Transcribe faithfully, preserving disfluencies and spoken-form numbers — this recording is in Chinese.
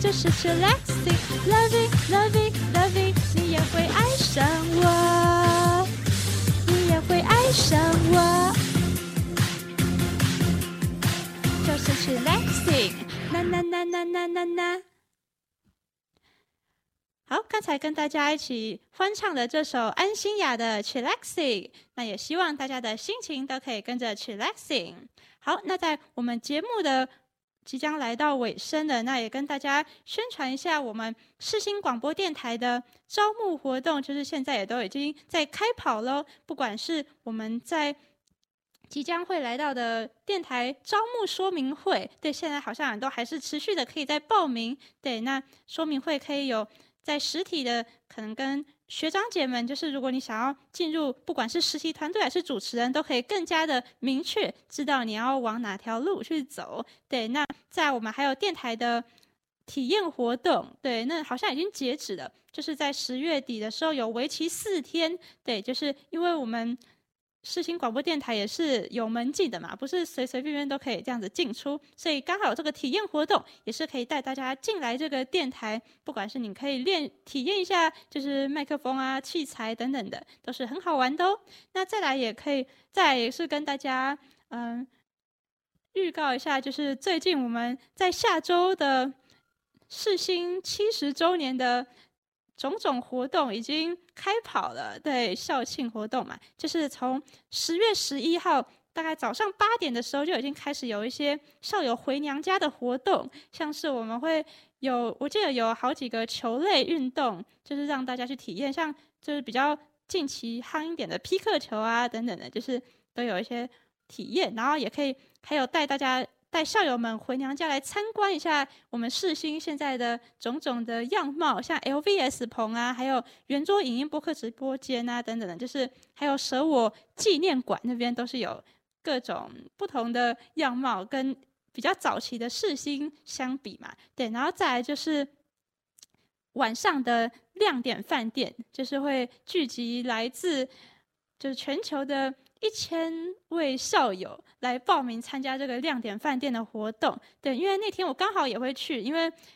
就是 chillaxing，loving loving loving， 你也会爱上我，你也会爱上我，就是 chillaxing， 啦啦啦啦啦啦啦。好，刚才跟大家一起欢唱的这首安心雅的 chillaxing， 那也希望大家的心情都可以跟着 chillaxing。好，那在我们节目的即将来到尾声了，那也跟大家宣传一下我们世新广播电台的招募活动，就是现在也都已经在开跑咯。不管是我们在即将会来到的电台招募说明会，对，现在好像都还是持续的可以在报名。对，那说明会可以有在实体的，可能跟学长姐们，就是如果你想要进入，不管是实习团队还是主持人，都可以更加的明确知道你要往哪条路去走。对，那在我们还有电台的体验活动，对，那好像已经截止了，就是在十月底的时候有为期四天。对，就是因为我们世新广播电台也是有门禁的嘛，不是随随便便都可以这样子进出，所以刚好有这个体验活动，也是可以带大家进来这个电台，不管是你可以练体验一下，就是麦克风啊、器材等等的，都是很好玩的哦。那再来也可以，再来也是跟大家嗯预告一下，就是最近我们在下周的世新七十周年的种种活动已经开跑了。对，校庆活动嘛，就是从十月十一号大概早上八点的时候就已经开始有一些校友回娘家的活动，像是我们会有，我记得有好几个球类运动，就是让大家去体验，像就是比较近期夯一点的匹克球啊等等的，就是都有一些体验，然后也可以还有带大家带校友们回娘家来参观一下我们世新现在的种种的样貌，像 L V S 棚啊，还有圆桌影音播客直播间啊等等的，就是还有舍我纪念馆那边都是有各种不同的样貌，跟比较早期的世新相比嘛。对，然后再来就是晚上的亮点饭店，就是会聚集来自就是全球的一千位校友来报名参加这个亮点饭店的活动。对，因为那天我刚好也会去，因为